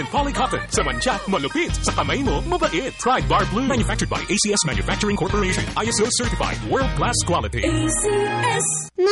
Polycotton. Sa mancha, malupit. Sa kamay mo, mabait. Try Bar Blue. Manufactured by ACS Manufacturing Corporation. ISO certified. World-class quality. ACS 93.9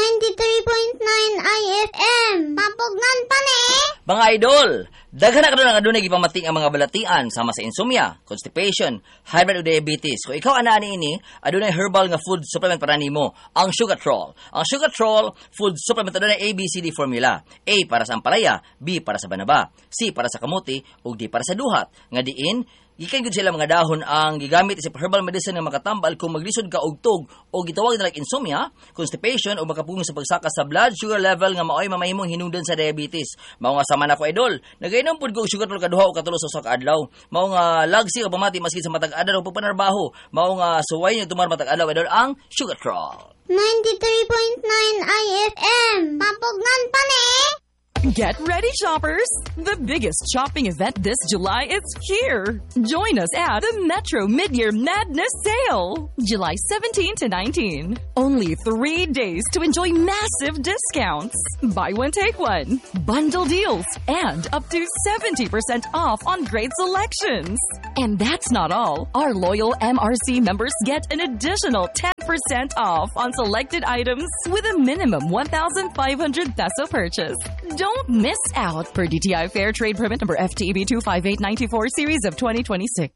IFM. Mapugnan pa ni. Mga idol, daghan na kadto nga adunay gipamating ang mga balatian sama sa insomnia, constipation, high blood o diabetes. Kung ikaw anani ini, adunay herbal nga food supplement para nimo, ang Sugatrol. Ang Sugatrol food supplement adunay ABCD formula. A para sa ampalaya, B para sa banaba, C para sa kamuti, ug D para sa duhat. Nga diin, gikan gud sila mga dahon ang gigamit sa herbal medicine nga makatambal kung maglisod ka og tug o gitawag na like insomnia, constipation o makapungin sa pagsaka sa blood sugar level nga maoy mamahimong hinungdan sa diabetes. Mao nga sama na ko idol, nagainom pud ko og Sugatrol kaduha o katulo sa usa ka adlaw. Mao nga lagsi o pamati maski sa matag adlaw o pagpanarbaho. Mao nga suway niyo tumar matag adlaw idol ang Sugatrol. 93.9 IFM. Mapugnan pa ni. Get ready, shoppers! The biggest shopping event this July is here. Join us at the Metro Midyear Madness Sale, July 17 to 19. Only 3 days to enjoy massive discounts. Buy one, take one. Bundle deals and up to 70% off on great selections. And that's not all. Our loyal MRC members get an additional 10% off on selected items with a minimum 1,500 peso purchase. Don't miss out per DTI Fair Trade Permit number FTEB 25894 series of 2026.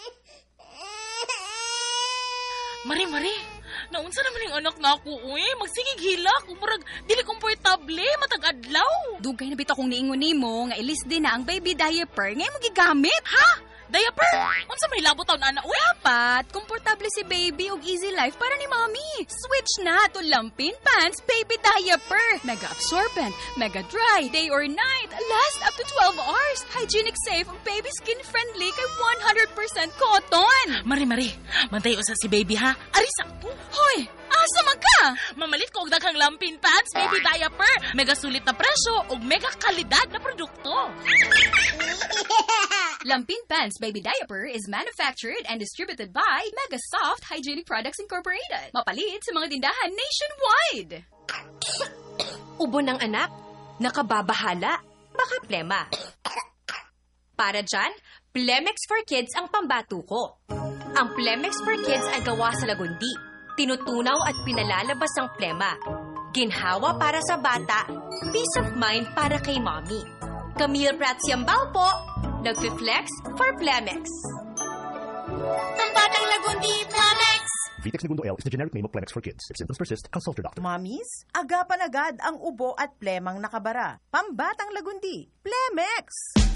Mari, naunsa naman yung anak na ako, uy. Magsigig hilak, murag dili komportable, matag adlaw. Dugay na bitaw kong niingon nimo nga ilis din na ang baby diaper ngay mo gigamit. Ha? Diaper? Unsa may labot taon ana, uy? Dapat komportable si baby og easy life para ni mommy. Switch na to Lampin Pants baby diaper. Mega absorbent, mega dry, day or night, last up to 12 hours. Hygienic safe, baby skin friendly kay 100% cotton. Mari, mantay usa si baby ha. Ari sakto. Hoy, asa man ka? Mamalit ko og daghang Lampin Pants baby diaper. Mega sulit na presyo ug mega kalidad na produkto. Lampin Pants Baby Diaper is manufactured and distributed by Mega Soft Hygienic Products Incorporated. Mapalit sa mga tindahan nationwide. Ubo ng anak, nakababahala, baka plema. Para dyan, Plemex for Kids ang pambatuko. Ang Plemex for Kids ay gawa sa lagundi. Tinutunaw at pinalalabas ang plema. Ginhawa para sa bata, peace of mind para kay mommy. Camille Pratsiambao po, nagfi-flex for Plemex. Pambatang lagundi, Plemex! Vitex Segundo L is the generic name of Plemex for kids. If symptoms persist, consult your doctor. Mamis, agapan agad ang ubo at plemang nakabara. Pambatang lagundi, Plemex!